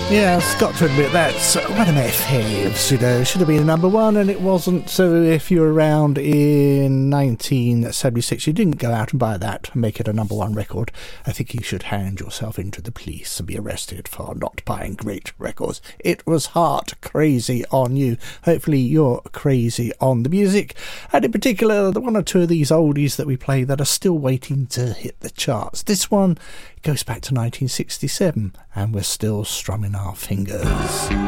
Yeah, I've got to admit that's one of my faves, you know. Should have been number one and it wasn't. So if you're around in 1976, you didn't go out and buy that and make it a number one record, I think you should hand yourself into the police and be arrested for not buying great records. It was heart crazy on you. Hopefully you're crazy on the music, and in particular the one or two of these oldies that we play that are still waiting to hit the charts. This one goes back to 1967 and we're still strumming our fingers.